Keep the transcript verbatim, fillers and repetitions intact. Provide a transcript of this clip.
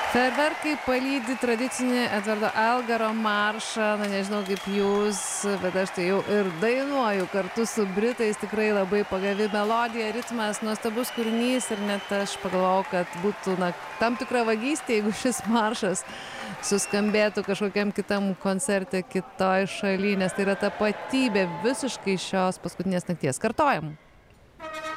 Fejerverkai palydi tradicinį Edvardo Elgaro maršą. Na, nežinau kaip jūs, bet aš tai jau ir dainuoju kartu su britais. Tikrai labai pagavi melodija, ritmas, nuostabus kūrinys. Ir net aš pagalvojau, kad būtų na, tam tikra vagystė, jeigu šis maršas suskambėtų kažkokiam kitam koncerte kitoj šaly, nes tai yra tapatybė visiškai šios paskutinės nakties. Kartojam.